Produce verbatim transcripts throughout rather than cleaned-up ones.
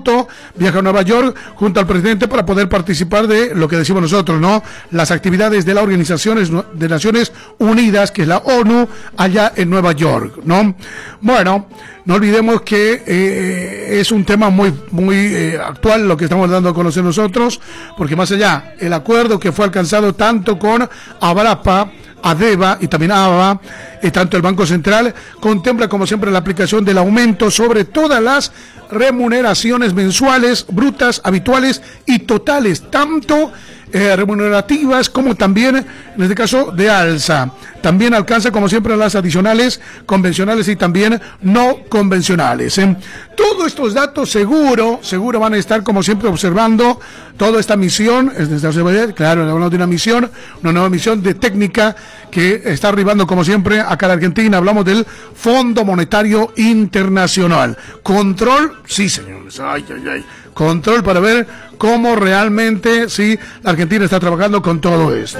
minuto viaja a Nueva York junto al presidente para poder participar de lo que decimos nosotros, ¿no? Las actividades de la Organización de Naciones Unidas, que es la ONU, allá en Nueva York, ¿no? Bueno, no olvidemos que eh, es un tema muy, muy eh, actual lo que estamos dando a conocer nosotros, porque más allá, el acuerdo que fue alcanzado tanto con Abrapa, ADEVA y también ABA, y tanto el Banco Central, contempla como siempre la aplicación del aumento sobre todas las remuneraciones mensuales, brutas, habituales y totales, tanto eh, remunerativas como también, en este caso, de alza. También alcanza como siempre las adicionales, convencionales y también no convencionales. ¿eh? Todos estos datos seguro, seguro van a estar como siempre observando toda esta misión, es de, claro, hablamos de una misión, una nueva misión de técnica que está arribando como siempre acá a la Argentina. Hablamos del Fondo Monetario Internacional. Control, sí señores, ay, ay, ay. Control para ver cómo realmente, sí, la Argentina está trabajando con todo esto.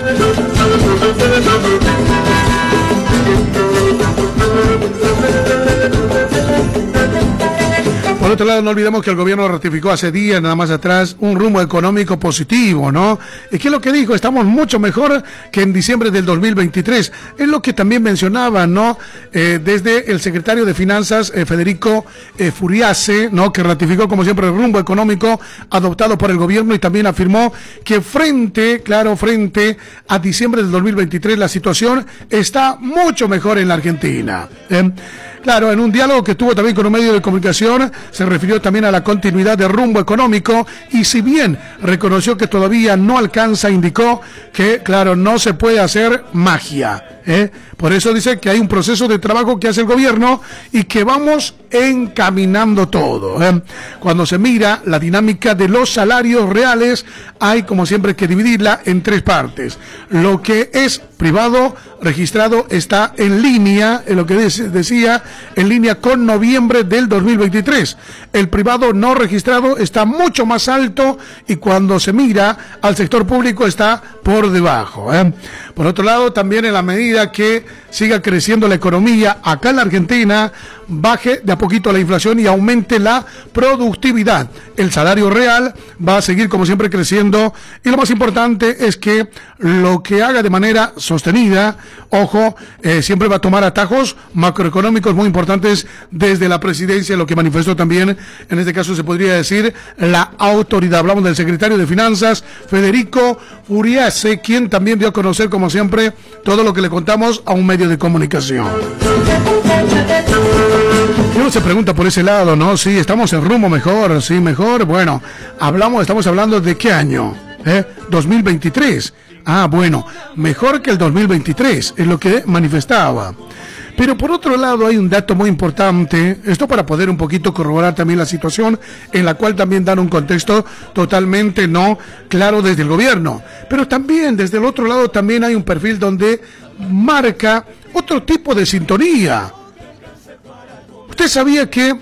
Por otro lado, no olvidemos que el gobierno ratificó hace días, nada más atrás, un rumbo económico positivo, ¿no? ¿Y qué es lo que dijo? Estamos mucho mejor que en diciembre del dos mil veintitrés. Es lo que también mencionaba, ¿no? Eh, desde el secretario de Finanzas, eh, Federico eh, Furiase, ¿no? Que ratificó, como siempre, el rumbo económico adoptado por el gobierno y también afirmó que frente, claro, frente a diciembre del dos mil veintitrés, la situación está mucho mejor en la Argentina. ¿eh? Claro, en un diálogo que tuvo también con un medio de comunicación, se refirió también a la continuidad del rumbo económico y si bien reconoció que todavía no alcanza, indicó que, claro, no se puede hacer magia. ¿eh? Por eso dice que hay un proceso de trabajo que hace el gobierno y que vamos encaminando todo. ¿eh? Cuando se mira la dinámica de los salarios reales, hay como siempre que dividirla en tres partes. Lo que es privado registrado está en línea, en lo que decía, en línea con noviembre del dos mil veintitrés. El privado no registrado está mucho más alto y cuando se mira al sector público está por debajo. ¿eh? Por otro lado, también en la medida que siga creciendo la economía acá en la Argentina, baje de a poquito la inflación y aumente la productividad. El salario real va a seguir como siempre creciendo y lo más importante es que lo que haga de manera sostenida, ojo, eh, siempre va a tomar atajos macroeconómicos muy importantes desde la presidencia, lo que manifestó también, en este caso se podría decir, la autoridad. Hablamos del secretario de Finanzas, Federico Furiase, quien también dio a conocer, como siempre, todo lo que le contamos a un medio de comunicación. Y uno se pregunta por ese lado, ¿no? Sí, estamos en rumbo mejor, sí, mejor. Bueno, hablamos, estamos hablando de qué año, ¿eh? dos mil veintitrés. Ah, bueno, mejor que el dos mil veintitrés, es lo que manifestaba. Pero por otro lado hay un dato muy importante, esto para poder un poquito corroborar también la situación, en la cual también dan un contexto totalmente no claro desde el gobierno. Pero también desde el otro lado también hay un perfil donde marca otro tipo de sintonía. ¿Usted sabía que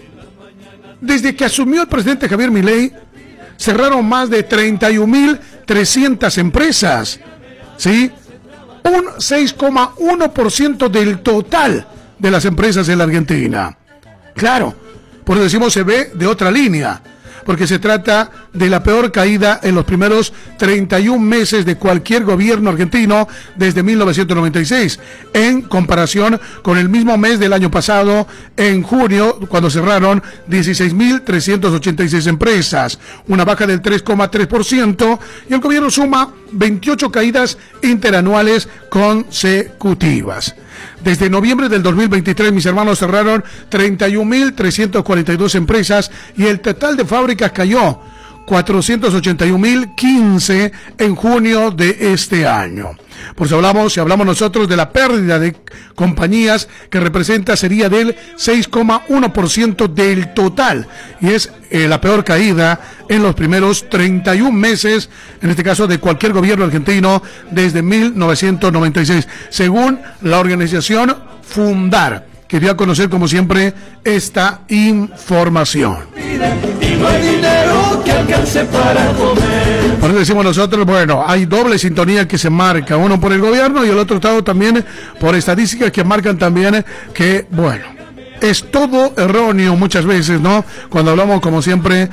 desde que asumió el presidente Javier Milei cerraron más de treinta y un mil trescientas empresas? ¿Sí? Un seis coma uno por ciento del total de las empresas en la Argentina. Claro, por eso decimos se ve de otra línea, porque se trata de la peor caída en los primeros treinta y un meses de cualquier gobierno argentino desde mil novecientos noventa y seis, en comparación con el mismo mes del año pasado, en junio, cuando cerraron dieciséis mil trescientas ochenta y seis empresas, una baja del tres coma tres por ciento, y el gobierno suma veintiocho caídas interanuales consecutivas. Desde noviembre del dos mil veintitrés, mis hermanos, cerraron treinta y un mil trescientas cuarenta y dos empresas y el total de fábricas cayó cuatrocientos ochenta y un mil quince en junio de este año. Por eso hablamos, si hablamos nosotros de la pérdida de compañías que representa sería del seis coma uno por ciento del total y es eh, la peor caída en los primeros treinta y un meses, en este caso de cualquier gobierno argentino desde mil novecientos noventa y seis, según la organización Fundar, que dio a conocer como siempre esta información. Y no hay dinero que alcance para comer. Por eso decimos nosotros, bueno, hay doble sintonía que se marca, uno por el gobierno y el otro lado también por estadísticas que marcan también que, bueno, es todo erróneo muchas veces, ¿no? Cuando hablamos como siempre